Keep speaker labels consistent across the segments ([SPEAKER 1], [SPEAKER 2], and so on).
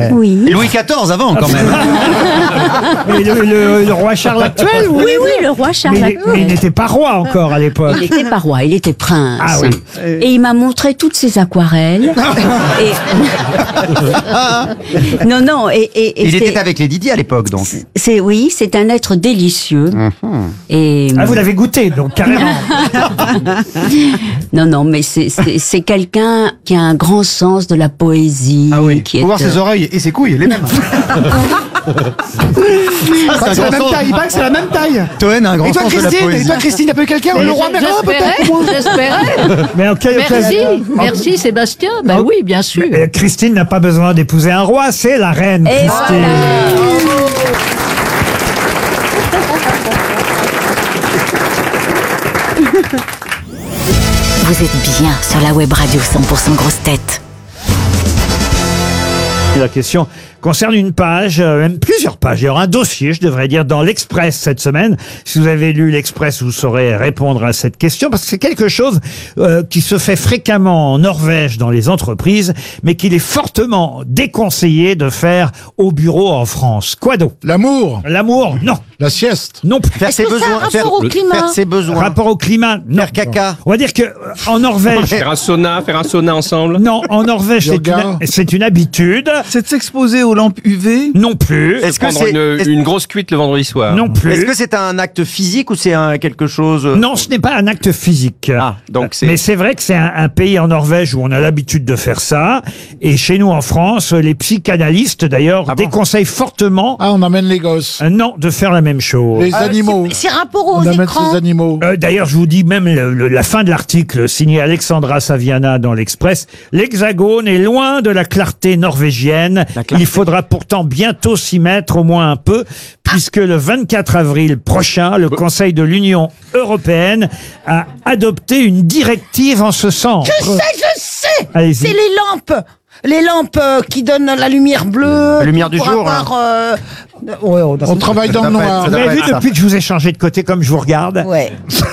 [SPEAKER 1] vrai.
[SPEAKER 2] Oui.
[SPEAKER 1] Et Louis XIV avant, quand même.
[SPEAKER 3] Mais le roi Charles actuel, oui.
[SPEAKER 2] Oui, le roi Charles.
[SPEAKER 3] Mais il n'était pas roi encore à l'époque.
[SPEAKER 2] Il n'était pas roi, il était prince.
[SPEAKER 3] Ah oui.
[SPEAKER 2] Et il m'a montré toutes ses aquarelles. Non, et
[SPEAKER 1] Il était avec les Didier à l'époque, donc.
[SPEAKER 2] oui, c'est un être délicieux. Et
[SPEAKER 3] Ah, vous l'avez goûté, donc carrément.
[SPEAKER 2] non, mais c'est quelqu'un qui a un grand sens de la poésie.
[SPEAKER 4] Ah oui.
[SPEAKER 2] Qui
[SPEAKER 4] Faut
[SPEAKER 2] est,
[SPEAKER 4] voir ses oreilles et ses couilles, les mêmes.
[SPEAKER 1] C'est
[SPEAKER 4] C'est la même taille. Il paraît que c'est la même taille.
[SPEAKER 1] Toen a un grand
[SPEAKER 4] Et toi,
[SPEAKER 1] sens de la
[SPEAKER 4] Christine,
[SPEAKER 1] poésie.
[SPEAKER 4] il y a pas eu quelqu'un Le roi Merlin, peut-être moi
[SPEAKER 5] J'espérais.
[SPEAKER 3] Mais en quelle occasion
[SPEAKER 5] Merci Sébastien. Ben oui, bien sûr.
[SPEAKER 3] Christine n'a pas besoin d'épouser un roi, c'est la reine
[SPEAKER 2] Et
[SPEAKER 3] Christine.
[SPEAKER 6] Vous êtes bien sur la web radio 100% grosse tête.
[SPEAKER 3] La question concerne une page, même plusieurs pages, d'ailleurs un dossier, je devrais dire, dans l'Express cette semaine. Si vous avez lu l'Express, vous saurez répondre à cette question, parce que c'est quelque chose qui se fait fréquemment en Norvège dans les entreprises, mais qu'il est fortement déconseillé de faire au bureau en France. Quoi donc?
[SPEAKER 7] L'amour,
[SPEAKER 3] L'amour? Non.
[SPEAKER 7] la sieste.
[SPEAKER 3] Non plus.
[SPEAKER 1] Faire ses
[SPEAKER 2] que ça a
[SPEAKER 1] besoins.
[SPEAKER 2] un
[SPEAKER 1] Faire,
[SPEAKER 2] rapport au climat
[SPEAKER 1] faire ses besoins.
[SPEAKER 3] Rapport au climat? Non.
[SPEAKER 1] Faire caca.
[SPEAKER 3] On va dire que en Norvège...
[SPEAKER 8] Faire un sauna ensemble.
[SPEAKER 3] Non, en Norvège,
[SPEAKER 7] Yoga.
[SPEAKER 3] c'est une habitude.
[SPEAKER 4] C'est de s'exposer aux lampes UV.
[SPEAKER 3] Non plus.
[SPEAKER 1] Est-ce que
[SPEAKER 8] Prendre
[SPEAKER 1] c'est
[SPEAKER 8] une grosse cuite le vendredi soir.
[SPEAKER 3] Non plus.
[SPEAKER 1] est-ce que c'est un acte physique ou c'est quelque chose
[SPEAKER 3] Non, ce n'est pas un acte physique.
[SPEAKER 1] Ah, donc c'est
[SPEAKER 3] Mais c'est vrai que c'est un pays en Norvège où on a l'habitude de faire ça. Et chez nous en France, les psychanalystes d'ailleurs
[SPEAKER 1] Ah bon
[SPEAKER 3] déconseillent fortement
[SPEAKER 7] Ah, on amène les gosses.
[SPEAKER 3] non de faire la même chose.
[SPEAKER 7] Les animaux.
[SPEAKER 2] C'est rapport aux
[SPEAKER 7] On amène
[SPEAKER 2] écrans.
[SPEAKER 7] ces animaux.
[SPEAKER 3] D'ailleurs, je vous dis même la fin de l'article signé Alexandra Saviana dans l'Express. L'Hexagone est loin de la clarté norvégienne. Il faudra pourtant bientôt s'y mettre au moins un peu, puisque le 24 avril prochain, le Conseil de l'Union européenne a adopté une directive en ce sens.
[SPEAKER 9] Je sais.
[SPEAKER 3] Allez-y.
[SPEAKER 9] C'est les lampes. Les lampes qui donnent la lumière bleue.
[SPEAKER 1] La lumière du
[SPEAKER 9] pour
[SPEAKER 1] jour,
[SPEAKER 9] avoir, ouais,
[SPEAKER 7] On travaille dans le noir.
[SPEAKER 3] Vous
[SPEAKER 1] doit
[SPEAKER 3] avez
[SPEAKER 1] pas
[SPEAKER 3] vu
[SPEAKER 1] être ça.
[SPEAKER 3] depuis que je vous ai changé de côté comme je vous regarde?
[SPEAKER 9] Ouais.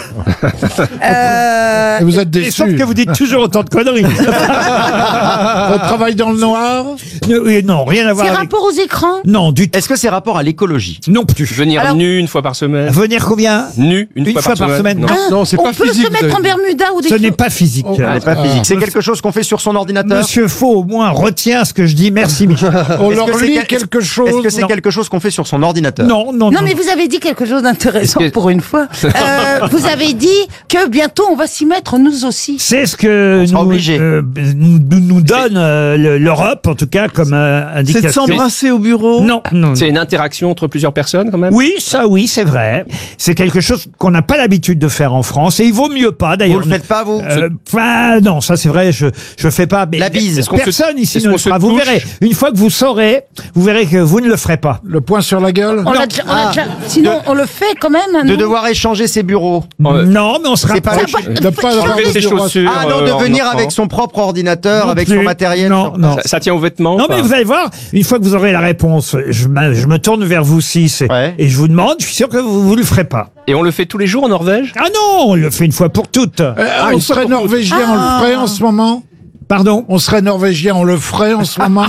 [SPEAKER 7] Et vous êtes
[SPEAKER 3] Et sauf
[SPEAKER 7] déçus.
[SPEAKER 3] que vous dites toujours autant de conneries.
[SPEAKER 7] On travaille dans le noir.
[SPEAKER 3] Non, rien à voir
[SPEAKER 9] C'est
[SPEAKER 3] avec...
[SPEAKER 9] rapport aux écrans.
[SPEAKER 3] Non, du tout.
[SPEAKER 1] Est-ce que c'est rapport à l'écologie?
[SPEAKER 3] Non plus.
[SPEAKER 8] Venir
[SPEAKER 9] Alors-
[SPEAKER 8] nu une fois par semaine.
[SPEAKER 3] Venir combien?
[SPEAKER 8] Nu une fois par semaine. Non.
[SPEAKER 7] Non, c'est
[SPEAKER 9] On
[SPEAKER 7] pas
[SPEAKER 9] peut
[SPEAKER 7] physique.
[SPEAKER 9] se mettre en Bermuda ou des
[SPEAKER 3] Ce
[SPEAKER 9] choses.
[SPEAKER 3] n'est pas physique.
[SPEAKER 7] Oh,
[SPEAKER 1] Elle n'est pas
[SPEAKER 7] Ah.
[SPEAKER 1] physique. C'est quelque chose qu'on fait sur son ordinateur?
[SPEAKER 3] Monsieur Faux, au moins, retient ce que je dis. Merci, Michel.
[SPEAKER 7] On
[SPEAKER 1] Est-ce
[SPEAKER 7] leur
[SPEAKER 1] que c'est
[SPEAKER 7] lit
[SPEAKER 1] quel-
[SPEAKER 7] quelque chose.
[SPEAKER 1] Est-ce que c'est
[SPEAKER 3] Non.
[SPEAKER 1] quelque chose qu'on fait sur son ordinateur?
[SPEAKER 3] Non, non,
[SPEAKER 9] Non, mais vous avez dit quelque chose d'intéressant
[SPEAKER 8] Est-ce que-
[SPEAKER 9] pour une fois. Vous avez dit que bientôt on va s'y mettre nous aussi.
[SPEAKER 3] C'est ce que
[SPEAKER 1] sera
[SPEAKER 3] nous,
[SPEAKER 1] obligé.
[SPEAKER 3] nous donne l'Europe, en tout cas, comme
[SPEAKER 4] C'est de
[SPEAKER 3] indication.
[SPEAKER 4] s'embrasser au bureau.
[SPEAKER 3] Non, non.
[SPEAKER 8] C'est une interaction entre plusieurs personnes quand même.
[SPEAKER 3] Oui, ça, oui, c'est vrai. C'est quelque chose qu'on n'a pas l'habitude de faire en France, et il vaut mieux pas,
[SPEAKER 1] Vous
[SPEAKER 3] d'ailleurs.
[SPEAKER 1] le faites pas, vous?
[SPEAKER 3] Enfin, non, ça c'est vrai, je fais pas. Mais
[SPEAKER 1] La bise.
[SPEAKER 8] Est-ce qu'on se-
[SPEAKER 3] personne ici
[SPEAKER 8] est-ce
[SPEAKER 3] ne
[SPEAKER 8] qu'on
[SPEAKER 3] le
[SPEAKER 8] se
[SPEAKER 3] fera. Vous
[SPEAKER 8] touche
[SPEAKER 3] verrez. Une fois que vous saurez, vous verrez que vous ne le ferez pas.
[SPEAKER 7] Le poing sur la gueule.
[SPEAKER 9] On l'a déjà- Sinon, on le fait quand même.
[SPEAKER 1] De
[SPEAKER 9] non
[SPEAKER 1] devoir échanger ses bureaux.
[SPEAKER 3] Non, mais on se
[SPEAKER 1] C'est pas
[SPEAKER 3] rapproche.
[SPEAKER 7] De pas avoir
[SPEAKER 8] Enlever ses
[SPEAKER 7] de bureau.
[SPEAKER 8] chaussures.
[SPEAKER 1] Ah non, de
[SPEAKER 8] en
[SPEAKER 1] venir
[SPEAKER 8] entrant.
[SPEAKER 1] avec son propre ordinateur,
[SPEAKER 3] Non
[SPEAKER 1] avec
[SPEAKER 3] plus.
[SPEAKER 1] son matériel.
[SPEAKER 3] Non, non.
[SPEAKER 8] Ça tient aux vêtements.
[SPEAKER 3] Non,
[SPEAKER 8] pas
[SPEAKER 3] mais vous allez voir, une fois que vous aurez la réponse, je me tourne vers vous six
[SPEAKER 1] Ouais.
[SPEAKER 3] et je vous demande, je suis sûr que vous le ferez pas.
[SPEAKER 8] Et on le fait tous les jours en Norvège.
[SPEAKER 3] Ah non, on le fait une fois pour toutes.
[SPEAKER 7] On serait norvégien, on le ferait en ce moment.
[SPEAKER 3] Pardon?
[SPEAKER 7] On serait norvégien, on le ferait en ce moment.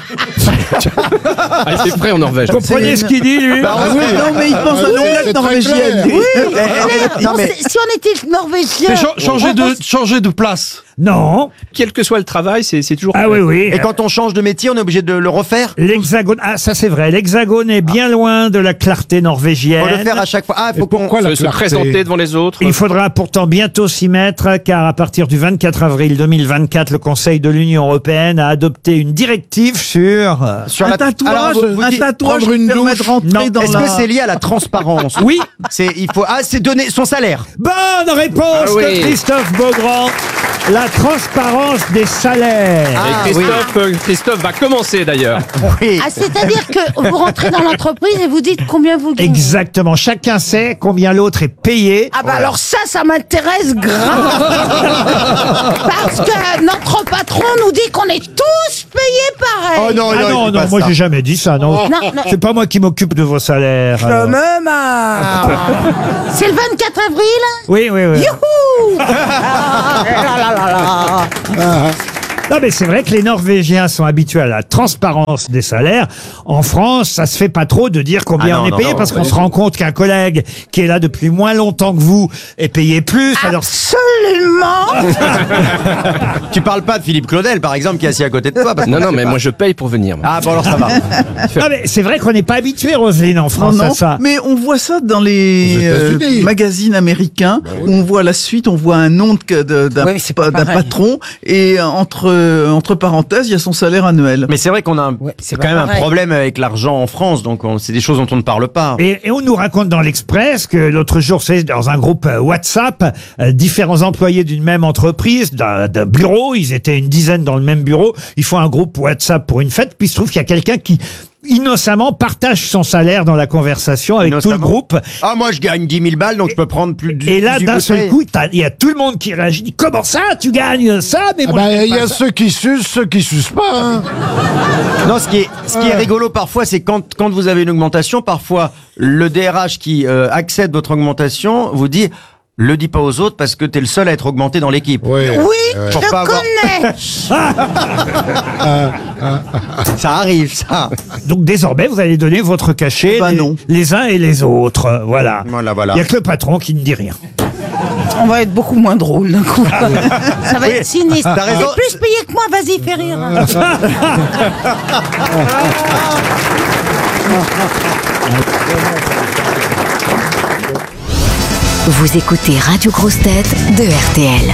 [SPEAKER 8] Ah, c'est prêt en Norvège.
[SPEAKER 3] Vous comprenez ce qu'il dit, lui?
[SPEAKER 4] Ah oui, non, mais il pense à nos
[SPEAKER 7] c'est
[SPEAKER 4] blagues
[SPEAKER 7] très
[SPEAKER 4] norvégiennes.
[SPEAKER 7] clair.
[SPEAKER 1] Non, mais
[SPEAKER 9] Si on était norvégien.
[SPEAKER 4] Changer de place.
[SPEAKER 3] Non.
[SPEAKER 8] Quel que soit le travail, c'est toujours.
[SPEAKER 3] Ah oui, oui.
[SPEAKER 1] et quand on change de métier, on est obligé de le refaire?
[SPEAKER 3] L'Hexagone, ah ça c'est vrai, l'Hexagone est bien loin de la clarté norvégienne.
[SPEAKER 1] Faut le faire à chaque fois. Ah,
[SPEAKER 7] Et
[SPEAKER 1] faut qu'on...
[SPEAKER 7] pourquoi la
[SPEAKER 8] Se
[SPEAKER 7] clarté
[SPEAKER 8] présenter devant les autres.
[SPEAKER 3] Il faudra pourtant bientôt s'y mettre, car à partir du 24 avril 2024, le Conseil de l'Union européenne a adopté une directive sur...
[SPEAKER 1] Sur
[SPEAKER 4] Un
[SPEAKER 1] la...
[SPEAKER 4] tatouage,
[SPEAKER 1] Alors, vous
[SPEAKER 4] un
[SPEAKER 1] dites-
[SPEAKER 4] tatouage
[SPEAKER 7] prendre
[SPEAKER 4] qui
[SPEAKER 7] une
[SPEAKER 4] permet de
[SPEAKER 7] douche.
[SPEAKER 4] rentrer
[SPEAKER 3] Non.
[SPEAKER 4] dans
[SPEAKER 1] Est-ce
[SPEAKER 4] la...
[SPEAKER 1] que c'est lié à la transparence?
[SPEAKER 3] Oui.
[SPEAKER 1] C'est donner son salaire.
[SPEAKER 3] Bonne réponse
[SPEAKER 8] Ah oui.
[SPEAKER 3] de Christophe Beaugrand. La transparence des salaires.
[SPEAKER 1] Ah,
[SPEAKER 8] Et Christophe va commencer d'ailleurs.
[SPEAKER 1] Oui.
[SPEAKER 9] Ah, c'est-à-dire que vous rentrez dans l'entreprise et vous dites combien vous gagnez.
[SPEAKER 3] Exactement. Chacun sait combien l'autre est payé.
[SPEAKER 9] Ah bah alors ça m'intéresse grave. Parce que notre patron nous dit qu'on est tous payés pareil.
[SPEAKER 1] Oh non,
[SPEAKER 3] Ah
[SPEAKER 1] non,
[SPEAKER 3] non,
[SPEAKER 1] il dit
[SPEAKER 3] non,
[SPEAKER 1] pas
[SPEAKER 3] moi
[SPEAKER 1] ça.
[SPEAKER 3] j'ai jamais dit ça, non.
[SPEAKER 9] Non, non.
[SPEAKER 3] C'est pas moi qui m'occupe de vos salaires.
[SPEAKER 9] Je me marre. C'est le 24 avril.
[SPEAKER 3] Oui, oui, oui.
[SPEAKER 9] Youhou. Ah, là, là, là, là.
[SPEAKER 3] Non, mais c'est vrai que les Norvégiens sont habitués à la transparence des salaires. En France, ça se fait pas trop de dire combien
[SPEAKER 1] Ah non,
[SPEAKER 3] on est
[SPEAKER 1] non,
[SPEAKER 3] payé
[SPEAKER 1] non,
[SPEAKER 3] parce
[SPEAKER 1] pas
[SPEAKER 3] qu'on
[SPEAKER 1] du
[SPEAKER 3] se rend compte qu'un collègue qui est là depuis moins longtemps que vous est payé plus. Alors,
[SPEAKER 9] Absolument.
[SPEAKER 1] Tu parles pas de Philippe Claudel, par exemple, qui est assis à côté de toi. parce
[SPEAKER 8] Non,
[SPEAKER 1] qu'on
[SPEAKER 8] non,
[SPEAKER 1] sait
[SPEAKER 8] mais
[SPEAKER 1] pas.
[SPEAKER 8] moi je paye pour venir.
[SPEAKER 1] Ah bon, alors ça va.
[SPEAKER 3] non, mais c'est vrai qu'on n'est pas habitué, Roselyne, en
[SPEAKER 4] Non,
[SPEAKER 3] France, à
[SPEAKER 4] non,
[SPEAKER 3] ça.
[SPEAKER 4] mais on voit ça dans les
[SPEAKER 7] Aux États-Unis.
[SPEAKER 4] magazines américains. Où on voit la suite, on voit un nom d'un
[SPEAKER 9] Oui, c'est pas
[SPEAKER 4] d'un
[SPEAKER 9] pareil.
[SPEAKER 4] patron et entre parenthèses, il y a son salaire annuel.
[SPEAKER 1] Mais c'est vrai qu'on a
[SPEAKER 9] c'est
[SPEAKER 1] quand
[SPEAKER 9] pas
[SPEAKER 1] même un
[SPEAKER 9] pareil.
[SPEAKER 1] problème avec l'argent en France, donc c'est des choses dont on ne parle pas.
[SPEAKER 3] Et on nous raconte dans l'Express que l'autre jour, c'est dans un groupe WhatsApp, différents employés d'une même entreprise, d'un bureau, ils étaient une dizaine dans le même bureau, ils font un groupe WhatsApp pour une fête, puis il se trouve qu'il y a quelqu'un qui innocemment partage son salaire dans la conversation avec tout le
[SPEAKER 1] Innocemment.
[SPEAKER 3] groupe.
[SPEAKER 1] Ah, moi je gagne 10 000 balles, donc je peux prendre plus de
[SPEAKER 3] Et là,
[SPEAKER 1] 18
[SPEAKER 3] d'un seul
[SPEAKER 1] bouteilles.
[SPEAKER 3] coup, il y a tout le monde qui réagit. Dit, comment ça, tu gagnes ça? Mais
[SPEAKER 7] Ah
[SPEAKER 3] moi,
[SPEAKER 7] bah,
[SPEAKER 3] je gagne
[SPEAKER 7] il y
[SPEAKER 3] pas
[SPEAKER 7] a
[SPEAKER 3] ça.
[SPEAKER 7] ceux qui sucent, ceux qui sucent pas. Hein.
[SPEAKER 1] Non, ce qui est rigolo parfois, c'est quand vous avez une augmentation, parfois le DRH qui accède votre augmentation vous dit le dis pas aux autres parce que t'es le seul à être augmenté dans l'équipe.
[SPEAKER 7] Oui,
[SPEAKER 9] Oui,
[SPEAKER 1] Pour
[SPEAKER 9] je
[SPEAKER 1] pas avoir-
[SPEAKER 9] connais.
[SPEAKER 1] Ça arrive, ça.
[SPEAKER 3] Donc désormais, vous allez donner votre cachet
[SPEAKER 4] Bah non.
[SPEAKER 3] les uns et les autres. Voilà.
[SPEAKER 1] Voilà.
[SPEAKER 3] Il y a que le patron qui ne dit rien.
[SPEAKER 9] On va être beaucoup moins drôle d'un coup. Ça va être sinistre.
[SPEAKER 1] T'as raison.
[SPEAKER 9] C'est plus payé que moi, vas-y, fais rire.
[SPEAKER 6] Vous écoutez Radio Grosse Tête de RTL.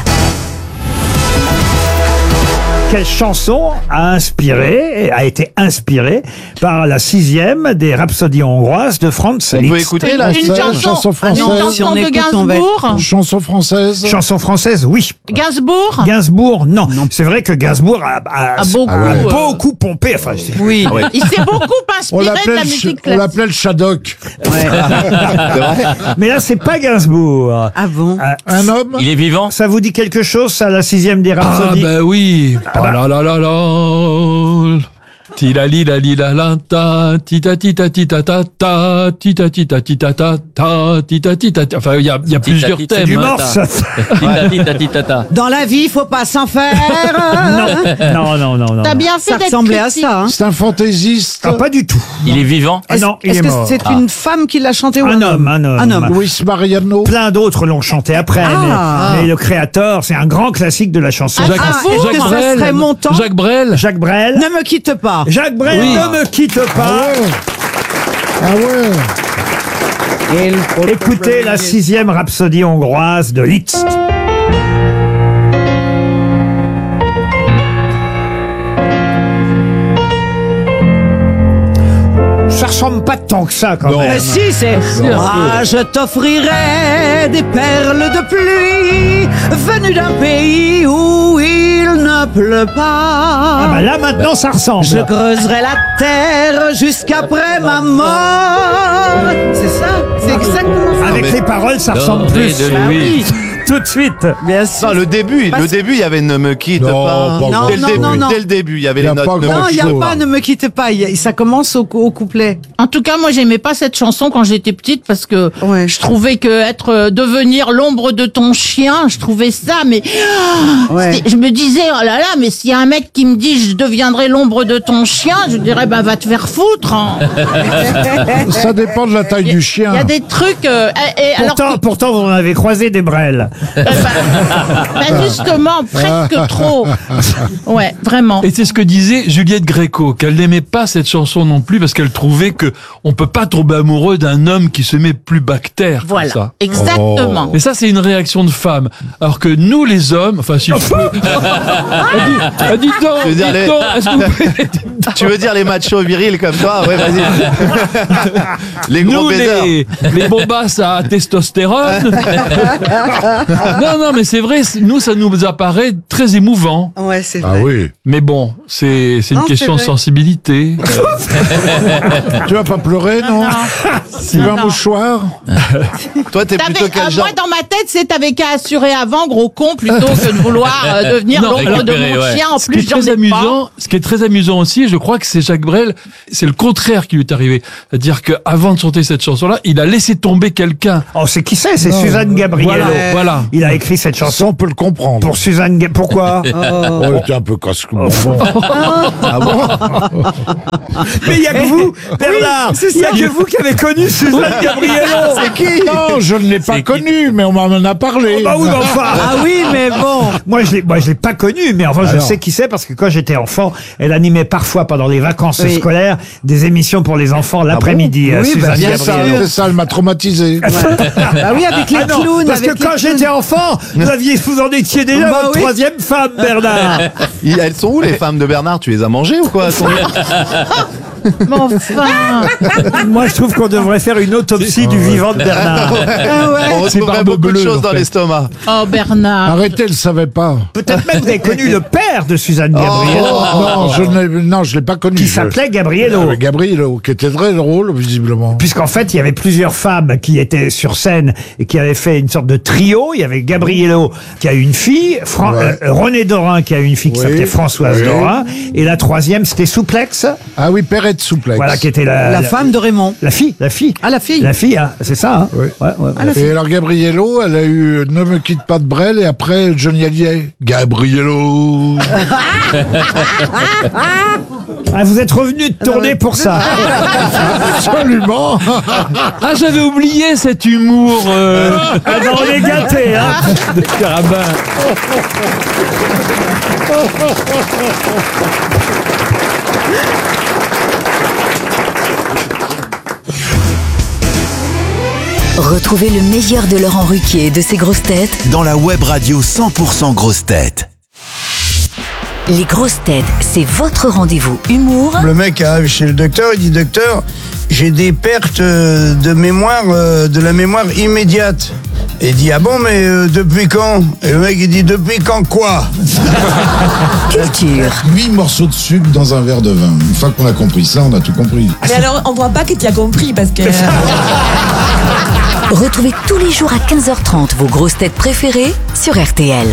[SPEAKER 3] Quelle chanson a été inspirée par la 6e des Rhapsodies hongroises de Franz
[SPEAKER 7] On peut
[SPEAKER 3] Liszt.
[SPEAKER 7] écouter la chanson française.
[SPEAKER 5] chanson de Gainsbourg.
[SPEAKER 7] Chanson française.
[SPEAKER 3] Chanson française, oui.
[SPEAKER 5] Gainsbourg.
[SPEAKER 3] Gainsbourg, non. C'est vrai que Gainsbourg a
[SPEAKER 5] beaucoup,
[SPEAKER 3] pompé. Enfin,
[SPEAKER 9] Oui.
[SPEAKER 5] Il s'est beaucoup
[SPEAKER 7] On
[SPEAKER 5] inspiré de
[SPEAKER 7] l'appelait
[SPEAKER 5] la musique
[SPEAKER 7] on
[SPEAKER 5] classique.
[SPEAKER 7] l'appelait le Shadok.
[SPEAKER 3] mais là, c'est pas Gainsbourg.
[SPEAKER 9] Ah bon?
[SPEAKER 7] Un homme.
[SPEAKER 10] Il est vivant?
[SPEAKER 3] Ça vous dit quelque chose, ça, la 6e des
[SPEAKER 11] Ah
[SPEAKER 3] Rhapsodies?
[SPEAKER 11] bah oui. Ah là là là là. Tila li la li la la ta tita tita tita ta ta tita tita tita ta ta tita tita. Enfin il y a plusieurs
[SPEAKER 10] tita,
[SPEAKER 11] thèmes.
[SPEAKER 3] Du
[SPEAKER 11] hein.
[SPEAKER 3] morse.
[SPEAKER 10] Tita, tita, tita, ta.
[SPEAKER 9] Dans la vie, faut pas s'en faire.
[SPEAKER 3] Non.
[SPEAKER 5] T'as bien fait
[SPEAKER 9] Ça
[SPEAKER 5] d'être
[SPEAKER 9] ressemblait à
[SPEAKER 5] critique.
[SPEAKER 9] ça. Hein.
[SPEAKER 7] C'est un fantaisiste.
[SPEAKER 3] Ah, pas du tout.
[SPEAKER 10] Il est vivant?
[SPEAKER 3] Ah non, il est mort.
[SPEAKER 9] une femme qui l'a chanté ou
[SPEAKER 3] Un homme.
[SPEAKER 7] Luis Mariano.
[SPEAKER 3] Plein d'autres l'ont chanté après, mais le créateur, c'est un grand classique de la chanson.
[SPEAKER 11] Jacques Brel.
[SPEAKER 9] mon temps?
[SPEAKER 11] Jacques Brel.
[SPEAKER 3] Jacques Brel.
[SPEAKER 9] Ne me quitte pas.
[SPEAKER 3] Jacques Brel,
[SPEAKER 11] Oui.
[SPEAKER 3] ne me quitte pas.
[SPEAKER 7] Ah ouais.
[SPEAKER 3] Écoutez la 6e rhapsodie hongroise de Liszt. Ça ressemble pas tant que ça, quand même.
[SPEAKER 9] Si, c'est. Moi, je t'offrirai des perles de pluie venues d'un pays où il ne pleut
[SPEAKER 3] Ah bah
[SPEAKER 9] pas.
[SPEAKER 3] là, maintenant, ça ressemble.
[SPEAKER 9] Je creuserai la terre jusqu'après ma mort. C'est ça? C'est exactement ça.
[SPEAKER 3] Avec les paroles, ça ressemble
[SPEAKER 10] Doré
[SPEAKER 3] plus.
[SPEAKER 10] de Louis.
[SPEAKER 3] Tout de suite.
[SPEAKER 9] Bien sûr.
[SPEAKER 12] Non, le début, il y avait Ne me quitte
[SPEAKER 7] Non,
[SPEAKER 12] pas.
[SPEAKER 7] pas
[SPEAKER 9] Non,
[SPEAKER 12] Dès le
[SPEAKER 9] non,
[SPEAKER 12] début,
[SPEAKER 9] non, non.
[SPEAKER 12] dès le début, il y avait
[SPEAKER 7] Il y
[SPEAKER 12] les
[SPEAKER 7] a
[SPEAKER 12] notes.
[SPEAKER 7] pas
[SPEAKER 12] Ne me
[SPEAKER 7] grand
[SPEAKER 9] Non, il n'y a
[SPEAKER 7] chose.
[SPEAKER 9] pas, ne me quitte pas. Ça commence au couplet.
[SPEAKER 5] En tout cas, moi, j'aimais pas cette chanson quand j'étais petite parce que
[SPEAKER 9] Ouais.
[SPEAKER 5] je trouvais que devenir l'ombre de ton chien, je trouvais ça, mais
[SPEAKER 9] Ouais.
[SPEAKER 5] je me disais, oh là là, mais s'il y a un mec qui me dit je deviendrai l'ombre de ton chien, je dirais, bah, va te faire foutre. Hein.
[SPEAKER 7] Ça dépend de la taille du
[SPEAKER 5] Il y
[SPEAKER 7] chien.
[SPEAKER 5] a des trucs, alors que,
[SPEAKER 3] Pourtant, vous en avez croisé des Brel.
[SPEAKER 5] justement, presque trop. Ouais, vraiment.
[SPEAKER 11] Et c'est ce que disait Juliette Gréco, qu'elle n'aimait pas cette chanson non plus parce qu'elle trouvait que on peut pas tomber amoureux d'un homme qui se met plus bactère comme
[SPEAKER 5] Voilà,
[SPEAKER 11] ça.
[SPEAKER 5] exactement.
[SPEAKER 11] Mais ça, c'est une réaction de femme. Alors que nous, les hommes, enfin, si je peux... Dis donc,
[SPEAKER 12] Tu veux dire les-
[SPEAKER 11] est-ce que vous pouvez-
[SPEAKER 12] Tu veux dire les machos virils comme toi? Ouais, vas-y. Les gros
[SPEAKER 11] nous,
[SPEAKER 12] baisers.
[SPEAKER 11] les bombasses à testostérone. Non, mais c'est vrai, nous, ça nous apparaît très émouvant.
[SPEAKER 9] Ouais, c'est
[SPEAKER 7] Ah oui.
[SPEAKER 11] Mais bon, c'est une
[SPEAKER 9] Non,
[SPEAKER 11] question de
[SPEAKER 9] c'est vrai.
[SPEAKER 11] sensibilité.
[SPEAKER 7] Tu vas pas pleurer, non? Tu veux un
[SPEAKER 5] Non.
[SPEAKER 7] mouchoir?
[SPEAKER 12] Toi, t'es plutôt quel genre?
[SPEAKER 5] Moi, dans ma tête, c'est t'avais qu'à assurer avant, gros con, plutôt que de vouloir devenir
[SPEAKER 11] Non,
[SPEAKER 5] l'ombre de
[SPEAKER 10] récupérer,
[SPEAKER 5] mon
[SPEAKER 10] ouais.
[SPEAKER 5] chien. En
[SPEAKER 11] Ce qui est
[SPEAKER 5] plus, j'en
[SPEAKER 11] très
[SPEAKER 5] ai
[SPEAKER 11] amusant, ce qui est très amusant aussi, je crois que c'est Jacques Brel, c'est le contraire qui lui est arrivé. C'est-à-dire qu'avant de chanter cette chanson-là, il a laissé tomber quelqu'un.
[SPEAKER 3] Oh, c'est qui c'est? C'est Suzanne Gabriel.
[SPEAKER 11] Voilà. ça.
[SPEAKER 3] Il a écrit cette chanson.
[SPEAKER 7] On peut le comprendre.
[SPEAKER 3] Pour Suzanne Pourquoi
[SPEAKER 7] Oh, t'es un peu casse-cou.
[SPEAKER 12] Ah bon?
[SPEAKER 3] Mais il n'y a que vous, Bernard. Il n'y a que vous qui avez connu Suzanne Gabriello.
[SPEAKER 7] C'est qui? Non, je ne l'ai pas connu, mais on m'en a parlé.
[SPEAKER 3] Bah oui, mais enfin.
[SPEAKER 9] Ah oui, mais bon.
[SPEAKER 3] Moi, je l'ai pas connue, mais enfin, je sais qui c'est parce que quand j'étais enfant, elle animait parfois pendant les vacances scolaires des émissions pour les enfants l'après-midi.
[SPEAKER 7] Oui,
[SPEAKER 3] Suzanne
[SPEAKER 7] bien
[SPEAKER 3] Gabriello.
[SPEAKER 7] sûr. Ça, elle m'a traumatisé.
[SPEAKER 9] Bah oui, avec les
[SPEAKER 3] Non,
[SPEAKER 9] clowns.
[SPEAKER 3] parce que
[SPEAKER 9] avec les
[SPEAKER 3] quand
[SPEAKER 9] clowns.
[SPEAKER 3] j'étais enfant, vous en étiez déjà
[SPEAKER 9] Bah
[SPEAKER 3] votre
[SPEAKER 9] oui.
[SPEAKER 3] troisième femme, Bernard.
[SPEAKER 12] Elles sont où les femmes de Bernard? Tu les as mangées ou quoi?
[SPEAKER 5] Mais enfin.
[SPEAKER 3] Moi, je trouve qu'on devrait faire une autopsie du vivant de Bernard.
[SPEAKER 12] On retrouverait beaucoup de choses dans l'estomac.
[SPEAKER 5] Oh, Bernard.
[SPEAKER 7] Arrêtez, elle ne savait pas.
[SPEAKER 3] Peut-être même vous avez connu le père de Suzanne Gabriello.
[SPEAKER 7] Non, je l'ai pas connu.
[SPEAKER 3] Qui s'appelait Gabriello.
[SPEAKER 7] Gabriello, qui était très drôle, visiblement.
[SPEAKER 3] Puisqu'en fait, il y avait plusieurs femmes qui étaient sur scène et qui avaient fait une sorte de trio. Il y avait Gabriello qui a eu une fille, René Dorin qui a eu une fille qui s'appelait Françoise Dorin, et la troisième c'était Souplex.
[SPEAKER 7] Ah oui, Perrette Souplex.
[SPEAKER 3] Voilà, qui était
[SPEAKER 9] La femme de Raymond.
[SPEAKER 3] La fille.
[SPEAKER 9] Ah, la fille.
[SPEAKER 3] La fille, hein, c'est ça. Hein.
[SPEAKER 7] Oui.
[SPEAKER 3] Ouais.
[SPEAKER 7] Et alors Gabriello, elle a eu Ne me quitte pas de Brel et après Johnny Hallyday. Gabriello.
[SPEAKER 3] Ah, vous êtes revenu de tourner pour ça.
[SPEAKER 7] Absolument.
[SPEAKER 11] Ah, j'avais oublié cet humour.
[SPEAKER 3] Ah ben, on est gâtés, hein.
[SPEAKER 11] De Carabin.
[SPEAKER 6] Retrouvez le meilleur de Laurent Ruquier et de ses grosses têtes
[SPEAKER 13] dans la web radio 100% grosses têtes.
[SPEAKER 6] Les grosses têtes, c'est votre rendez-vous humour.
[SPEAKER 14] Le mec arrive chez le docteur, il dit docteur, j'ai des pertes de mémoire, de la mémoire immédiate. Et il dit ah bon mais depuis quand? Et le mec il dit depuis quand quoi?
[SPEAKER 6] Culture.
[SPEAKER 15] 8 morceaux de sucre dans un verre de vin. Une fois qu'on a compris ça, on a tout compris.
[SPEAKER 16] Mais alors on voit pas que tu as compris parce que...
[SPEAKER 6] Retrouvez tous les jours à 15h30 vos grosses têtes préférées sur RTL.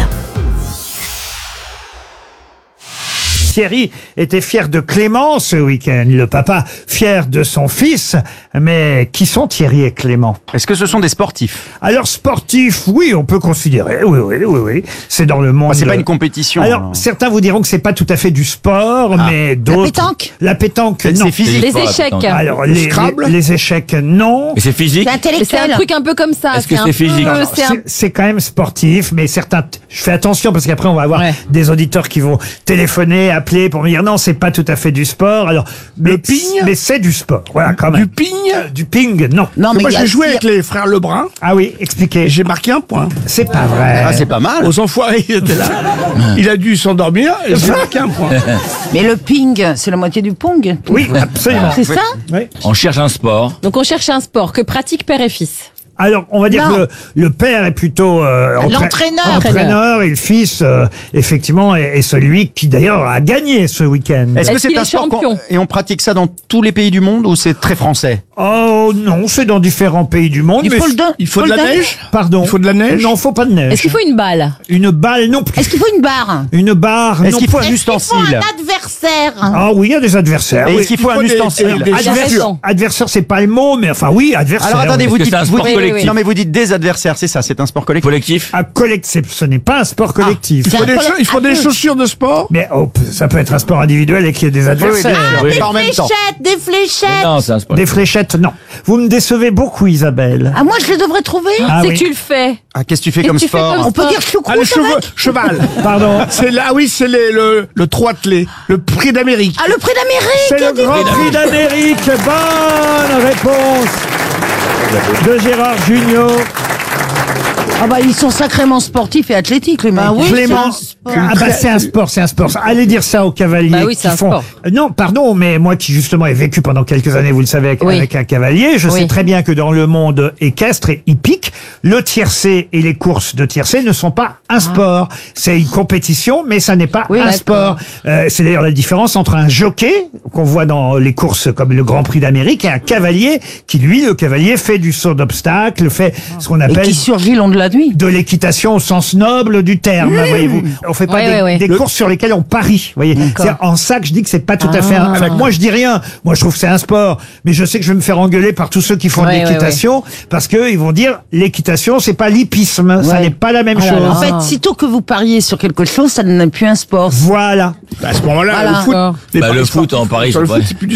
[SPEAKER 3] Thierry était fier de Clément ce week-end, le papa fier de son fils. Mais qui sont Thierry et Clément?
[SPEAKER 1] Est-ce que ce sont des sportifs?
[SPEAKER 3] Alors sportifs, oui, on peut considérer. Oui. C'est dans le monde.
[SPEAKER 1] C'est pas une compétition.
[SPEAKER 3] Alors certains vous diront que c'est pas tout à fait du sport, mais d'autres.
[SPEAKER 5] La pétanque?
[SPEAKER 3] La pétanque, non.
[SPEAKER 1] C'est physique.
[SPEAKER 10] Les échecs.
[SPEAKER 3] Alors
[SPEAKER 7] Scrabble
[SPEAKER 3] les échecs, non.
[SPEAKER 10] Et c'est physique?
[SPEAKER 5] C'est intellectuel.
[SPEAKER 10] C'est un truc un peu comme ça.
[SPEAKER 3] Est-ce que c'est physique? C'est quand même sportif, mais certains. Je fais attention parce qu'après on va avoir des auditeurs qui vont téléphoner, appeler pour me dire non, c'est pas tout à fait du sport. Alors le ping, mais c'est du sport. Voilà, quand même.
[SPEAKER 7] Du ping?
[SPEAKER 3] Du ping, non.
[SPEAKER 5] Non, mais
[SPEAKER 7] moi j'ai joué avec les frères Lebrun.
[SPEAKER 3] Ah oui, expliquez.
[SPEAKER 7] J'ai marqué un point.
[SPEAKER 3] C'est pas vrai.
[SPEAKER 1] Ah, c'est pas mal.
[SPEAKER 7] Aux enfoirés, il était là. Il a dû s'endormir et j'ai marqué un point.
[SPEAKER 9] Mais le ping, c'est la moitié du pong.
[SPEAKER 3] Oui, absolument.
[SPEAKER 5] C'est ça?
[SPEAKER 3] Oui.
[SPEAKER 10] On cherche un sport.
[SPEAKER 16] Donc on cherche un sport que pratiquent père et fils.
[SPEAKER 3] Alors, on va dire
[SPEAKER 5] Non.
[SPEAKER 3] que le père est plutôt entraîneur et le fils, effectivement, est celui qui d'ailleurs a gagné ce week-end.
[SPEAKER 1] Est-ce que
[SPEAKER 16] Est-ce
[SPEAKER 1] c'est
[SPEAKER 16] qu'il
[SPEAKER 1] un
[SPEAKER 16] est
[SPEAKER 1] sport
[SPEAKER 16] champion?
[SPEAKER 1] et on pratique ça dans tous les pays du monde ou c'est très français?
[SPEAKER 3] Oh non, c'est dans différents pays du monde.
[SPEAKER 5] Il faut
[SPEAKER 7] Il faut de la neige?
[SPEAKER 3] Pardon.
[SPEAKER 7] Il faut de la neige?
[SPEAKER 3] Non, faut pas de neige.
[SPEAKER 16] Est-ce qu'il faut une balle?
[SPEAKER 3] Une balle non plus.
[SPEAKER 5] Est-ce qu'il faut une barre?
[SPEAKER 3] Une barre
[SPEAKER 1] Est-ce
[SPEAKER 3] non
[SPEAKER 1] qu'il faut
[SPEAKER 3] plus.
[SPEAKER 1] un
[SPEAKER 5] Est-ce qu'il faut
[SPEAKER 1] ustensile?
[SPEAKER 5] un adversaire?
[SPEAKER 3] Ah oui, il y a des adversaires.
[SPEAKER 1] Et
[SPEAKER 3] oui.
[SPEAKER 1] est-ce qu'il faut un ustensile?
[SPEAKER 3] Adversaire, c'est pas le mot, mais enfin oui, adversaire.
[SPEAKER 1] Alors attendez,
[SPEAKER 3] oui.
[SPEAKER 1] vous
[SPEAKER 10] Est-ce que
[SPEAKER 1] dites,
[SPEAKER 10] c'est un sport collectif?
[SPEAKER 1] non mais vous dites des adversaires, c'est ça, c'est un sport collectif.
[SPEAKER 10] Collectif?
[SPEAKER 3] Un collectif, ce n'est pas un sport collectif.
[SPEAKER 7] Il faut des chaussures de sport?
[SPEAKER 3] Mais ça peut être un sport individuel et qu'il y ait des adversaires.
[SPEAKER 10] Oui.
[SPEAKER 1] Pas en même temps.
[SPEAKER 5] Des fléchettes.
[SPEAKER 10] Non, c'est un sport.
[SPEAKER 3] Des fléchettes, non. Vous me décevez beaucoup, Isabelle.
[SPEAKER 5] Ah, moi, je les devrais trouver.
[SPEAKER 3] Ah
[SPEAKER 16] C'est
[SPEAKER 3] oui.
[SPEAKER 16] que tu le fais.
[SPEAKER 1] Ah, qu'est-ce que tu fais comme
[SPEAKER 16] tu fais
[SPEAKER 1] sport?
[SPEAKER 16] comme
[SPEAKER 5] On peut dire choucroute.
[SPEAKER 7] Ah, cheval.
[SPEAKER 3] Pardon.
[SPEAKER 7] C'est là, oui, c'est le trot attelé. Le prix d'Amérique.
[SPEAKER 5] Ah, le prix
[SPEAKER 3] C'est
[SPEAKER 5] d'Amérique.
[SPEAKER 3] le Grand Prix d'Amérique. Bonne réponse de Gérard Jugnot.
[SPEAKER 9] Ah bah ils sont sacrément sportifs et athlétiques les mecs.
[SPEAKER 5] Bah oui,
[SPEAKER 3] Clément.
[SPEAKER 5] c'est
[SPEAKER 3] Ah bah c'est un sport. Allez dire ça aux cavaliers.
[SPEAKER 16] Bah oui, c'est
[SPEAKER 3] qui
[SPEAKER 16] un
[SPEAKER 3] font...
[SPEAKER 16] sport.
[SPEAKER 3] Non, pardon, mais moi qui justement ai vécu pendant quelques années, vous le savez, avec un cavalier, je sais très bien que dans le monde équestre et hippique, le tiercé et les courses de tiercé ne sont pas un sport. C'est une compétition, mais ça n'est pas un sport. C'est d'ailleurs la différence entre un jockey qu'on voit dans les courses comme le Grand Prix d'Amérique et un cavalier qui, lui, le cavalier, fait du saut d'obstacle, fait ce qu'on appelle...
[SPEAKER 9] Et qui surgit long de la nuit.
[SPEAKER 3] De l'équitation au sens noble du terme, voyez-vous. Enfin, fait pas
[SPEAKER 16] Ouais,
[SPEAKER 3] des
[SPEAKER 16] ouais.
[SPEAKER 3] courses sur lesquelles on parie. Vous voyez, c'est en ça que je dis que c'est pas tout à fait. Moi, je dis rien. Moi, je trouve que c'est un sport, mais je sais que je vais me faire engueuler par tous ceux qui font de
[SPEAKER 16] Ouais,
[SPEAKER 3] l'équitation parce que ils vont dire l'équitation, c'est pas l'hippisme, ça
[SPEAKER 9] Ouais.
[SPEAKER 3] n'est pas la même
[SPEAKER 9] Oh là
[SPEAKER 3] chose.
[SPEAKER 9] là. En fait, sitôt que vous pariez sur quelque chose, ça n'est plus un sport.
[SPEAKER 3] Voilà.
[SPEAKER 17] À ce moment-là,
[SPEAKER 16] Voilà.
[SPEAKER 17] le foot.
[SPEAKER 16] D'accord.
[SPEAKER 17] les
[SPEAKER 10] Bah,
[SPEAKER 17] paris
[SPEAKER 10] le foot
[SPEAKER 17] sportifs,
[SPEAKER 10] en Paris,
[SPEAKER 17] sur le
[SPEAKER 10] c'est
[SPEAKER 17] foot,
[SPEAKER 10] vrai.
[SPEAKER 17] c'est plus du